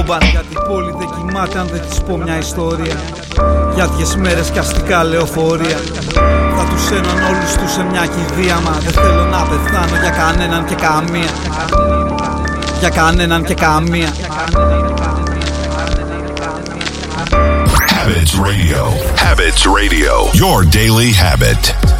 Γιατί η πόλη δεν κοιμάται αν δεν της πω μια ιστορία. Για 2 μέρες κι αστικά λεωφορεία. Θα τους έναν όλους τους σε μια κηδεία. Μα δεν θέλω να πεθάνω για κανέναν και καμία. Για κανέναν και καμία. Habits Radio. Habits Radio. Your daily habit.